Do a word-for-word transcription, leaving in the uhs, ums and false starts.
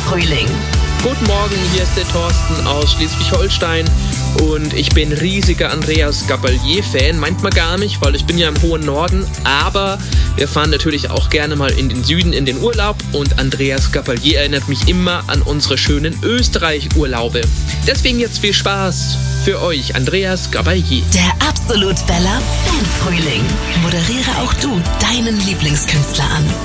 Fanfrühling. Guten Morgen, hier ist der Thorsten aus Schleswig-Holstein und ich bin riesiger Andreas Gabalier-Fan. Manchmal gar nicht, weil ich bin ja im hohen Norden, aber wir fahren natürlich auch gerne mal in den Süden in den Urlaub und Andreas Gabalier erinnert mich immer an unsere schönen Österreich-Urlaube. Deswegen jetzt viel Spaß für euch, Andreas Gabalier. Der Absolut Bella Fanfrühling. Moderiere auch du deinen Lieblingskünstler an.